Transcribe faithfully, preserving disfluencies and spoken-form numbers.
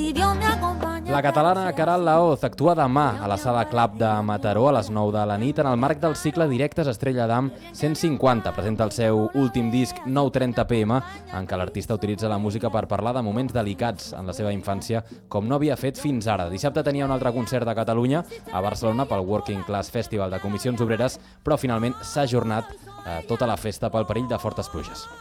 La catalana Caral Laoz actua demà a la Sala Club de Mataró a les nou de la nit en el marc del cicle Directes Estrella d'Am cent cinquanta. Presenta el seu últim disc nou trenta P M, en què l'artista utilitza la música per parlar de moments delicats en la seva infància, com no havia fet fins ara. Dissabte tenia un altre concert a Catalunya, a Barcelona, pel Working Class Festival de Comissions Obreres, però finalment s'ha ajornat eh, tota la festa pel perill de fortes pluges.